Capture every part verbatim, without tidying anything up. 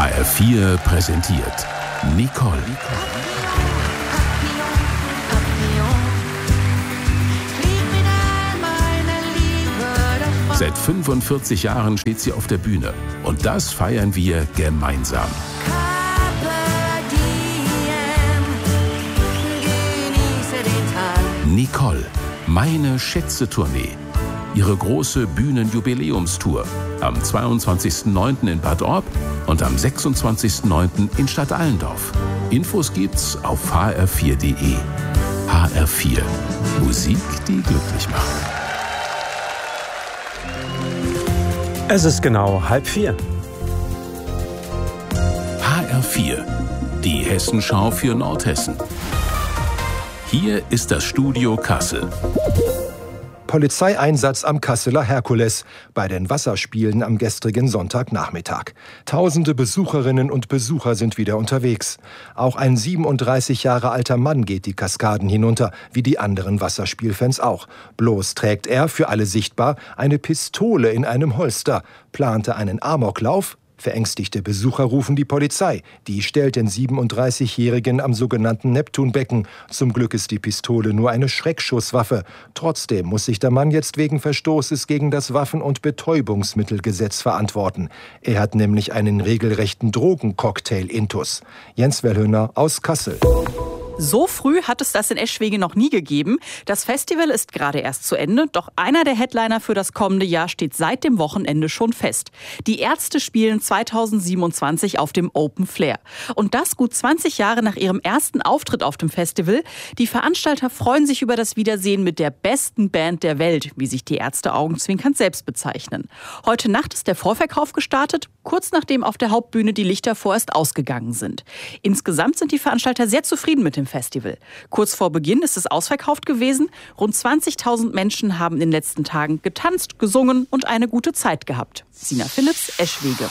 H R vier präsentiert Nicole. Seit fünfundvierzig Jahren steht sie auf der Bühne. Und das feiern wir gemeinsam. Nicole, meine Schätze-Tournee. Ihre große Bühnenjubiläumstour. Am zweiundzwanzigsten neunten in Bad Orb und am sechsundzwanzigsten neunten in Stadt Allendorf. Infos gibt's auf h r vier punkt d e. H R vier. Musik, die glücklich macht. Es ist genau halb vier. H R vier. Die Hessenschau für Nordhessen. Hier ist das Studio Kassel. Polizeieinsatz am Kasseler Herkules bei den Wasserspielen am gestrigen Sonntagnachmittag. Tausende Besucherinnen und Besucher sind wieder unterwegs. Auch ein siebenunddreißig Jahre alter Mann geht die Kaskaden hinunter, wie die anderen Wasserspielfans auch. Bloß trägt er, für alle sichtbar, eine Pistole in einem Holster, plante einen Amoklauf. Verängstigte Besucher rufen die Polizei. Die stellt den siebenunddreißigjährigen am sogenannten Neptunbecken. Zum Glück ist die Pistole nur eine Schreckschusswaffe. Trotzdem muss sich der Mann jetzt wegen Verstoßes gegen das Waffen- und Betäubungsmittelgesetz verantworten. Er hat nämlich einen regelrechten Drogencocktail-Intus. Jens Wellhöhner aus Kassel. So früh hat es das in Eschwege noch nie gegeben. Das Festival ist gerade erst zu Ende, doch einer der Headliner für das kommende Jahr steht seit dem Wochenende schon fest. Die Ärzte spielen zweitausendsiebenundzwanzig auf dem Open Flair. Und das gut zwanzig Jahre nach ihrem ersten Auftritt auf dem Festival. Die Veranstalter freuen sich über das Wiedersehen mit der besten Band der Welt, wie sich die Ärzte augenzwinkernd selbst bezeichnen. Heute Nacht ist der Vorverkauf gestartet, kurz nachdem auf der Hauptbühne die Lichter vorerst ausgegangen sind. Insgesamt sind die Veranstalter sehr zufrieden mit dem Festival. Kurz vor Beginn ist es ausverkauft gewesen. Rund zwanzigtausend Menschen haben in den letzten Tagen getanzt, gesungen und eine gute Zeit gehabt. Sina Philipps, Eschwege.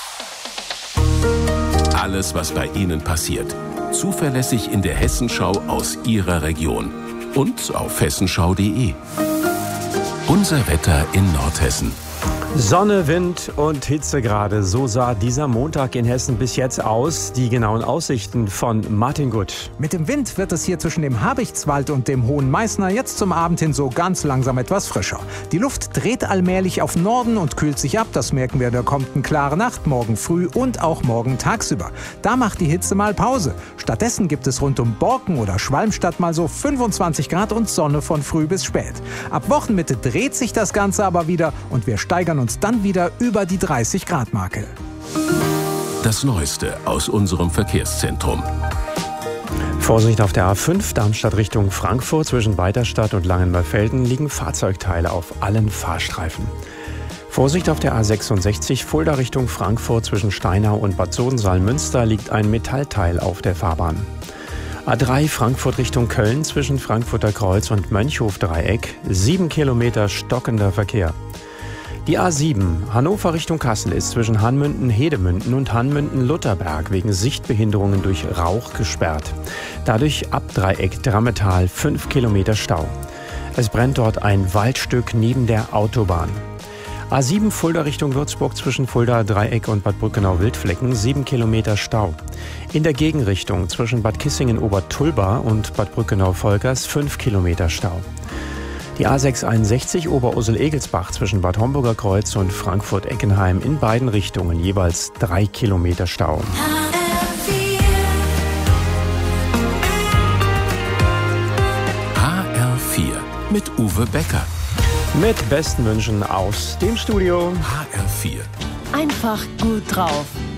Alles, was bei Ihnen passiert. Zuverlässig in der Hessenschau aus Ihrer Region. Und auf hessenschau punkt d e. Unser Wetter in Nordhessen. Sonne, Wind und Hitzegrade. So sah dieser Montag in Hessen bis jetzt aus. Die genauen Aussichten von Martin Gutt. Mit dem Wind wird es hier zwischen dem Habichtswald und dem Hohen Meißner jetzt zum Abend hin so ganz langsam etwas frischer. Die Luft dreht allmählich auf Norden und kühlt sich ab. Das merken wir, da kommt eine klare Nacht morgen früh und auch morgen tagsüber. Da macht die Hitze mal Pause. Stattdessen gibt es rund um Borken oder Schwalmstadt mal so fünfundzwanzig Grad und Sonne von früh bis spät. Ab Wochenmitte dreht sich das Ganze aber wieder und wir steigern uns dann wieder über die dreißig Grad Marke. Das Neueste aus unserem Verkehrszentrum. Vorsicht auf der A fünf, Darmstadt Richtung Frankfurt. Zwischen Weiterstadt und Langenweifelden liegen Fahrzeugteile auf allen Fahrstreifen. Vorsicht auf der A sechsundsechzig, Fulda Richtung Frankfurt. Zwischen Steinau und Bad Sodensaal-Münster liegt ein Metallteil auf der Fahrbahn. A drei, Frankfurt Richtung Köln. Zwischen Frankfurter Kreuz und Mönchhof-Dreieck. Sieben Kilometer stockender Verkehr. Die A sieben, Hannover Richtung Kassel, ist zwischen Hanmünden-Hedemünden und Hanmünden-Lutherberg wegen Sichtbehinderungen durch Rauch gesperrt. Dadurch ab Dreieck Drammetal fünf Kilometer Stau. Es brennt dort ein Waldstück neben der Autobahn. A sieben, Fulda Richtung Würzburg, zwischen Fulda Dreieck und Bad Brückenau-Wildflecken, sieben Kilometer Stau. In der Gegenrichtung zwischen Bad Kissingen-Obertulba und Bad Brückenau-Volkers fünf Kilometer Stau. Die A sechshunderteinundsechzig Oberursel-Egelsbach zwischen Bad Homburger Kreuz und Frankfurt-Eckenheim in beiden Richtungen jeweils drei Kilometer Stau. H R vier mit Uwe Becker. Mit besten Wünschen aus dem Studio. H R vier. Einfach gut drauf.